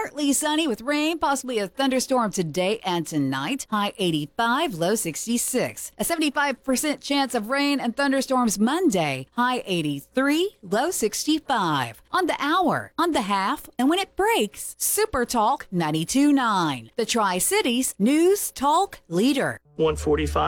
Partly sunny with rain, possibly a thunderstorm today and tonight. High 85, low 66. A 75% chance of rain and thunderstorms Monday. High 83, low 65. On the hour, on the half, and when it breaks, Super Talk 92.9. The Tri-Cities News Talk Leader. 145.